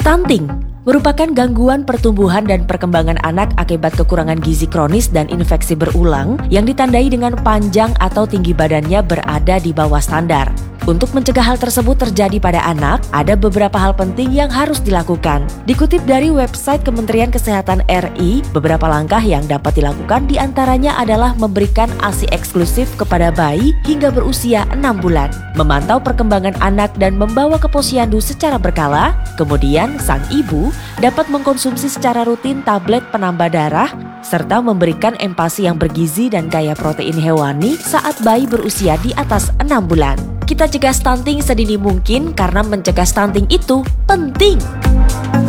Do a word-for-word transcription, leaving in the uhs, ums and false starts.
Stunting merupakan gangguan pertumbuhan dan perkembangan anak akibat kekurangan gizi kronis dan infeksi berulang yang ditandai dengan panjang atau tinggi badannya berada di bawah standar. Untuk mencegah hal tersebut terjadi pada anak, ada beberapa hal penting yang harus dilakukan. Dikutip dari website Kementerian Kesehatan R I, beberapa langkah yang dapat dilakukan diantaranya adalah memberikan ASI eksklusif kepada bayi hingga berusia enam bulan, memantau perkembangan anak dan membawa ke posyandu secara berkala. Kemudian sang ibu dapat mengkonsumsi secara rutin tablet penambah darah, serta memberikan empasi yang bergizi dan kaya protein hewani saat bayi berusia di atas enam bulan. Kita cegah stunting sedini mungkin karena mencegah stunting itu penting.